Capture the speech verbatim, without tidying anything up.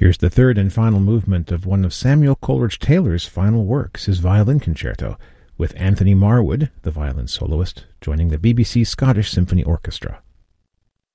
Here's the third and final movement of one of Samuel Coleridge-Taylor's final works, his violin concerto, with Anthony Marwood, the violin soloist, joining the B B C Scottish Symphony Orchestra.